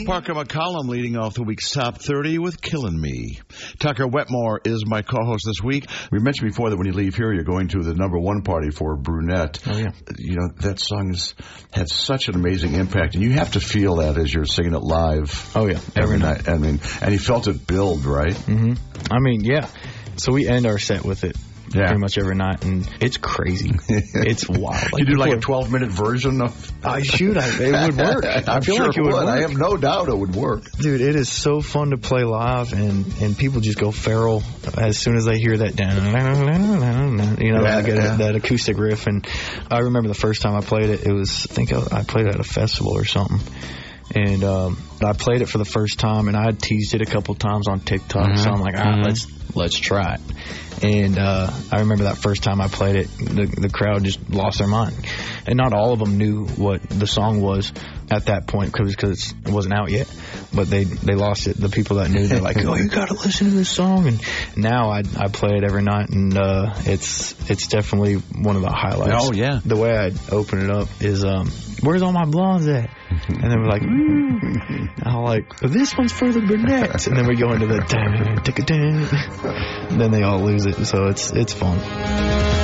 Parker McCollum leading off the week's top 30 with Killin' Me. Tucker Wetmore is my co-host this week. We mentioned before that when you leave here, you're going to the #1 party for Brunette. Oh, yeah. You know, that song has had such an amazing impact, and you have to feel that as you're singing it live. Oh, yeah. Every night. I mean, and you felt it build, right? Mm-hmm. I mean, yeah. So we end our set with it. Yeah. Pretty much every night, and it's crazy. It's wild. You do like a 12-minute version of... It would work. I feel sure like it would work. I have no doubt it would work. Dude, it is so fun to play live, and people just go feral as soon as they hear that, that acoustic riff. And I remember the first time I played it, I played it at a festival or something. And I played it for the first time, and I had teased it a couple times on TikTok. So I'm like, let's try it. And I remember that first time I played it, the crowd just lost their mind. And not all of them knew what the song was at that point because it wasn't out yet. But they lost it. The people that knew, they're like, oh, you got to listen to this song. And now I play it every night, and it's definitely one of the highlights. Oh, yeah. The way I open it up is, where's all my blondes at? And then we're like, I'm like, this one's for the brunettes. And then we go into the and then they all lose it. So it's fun.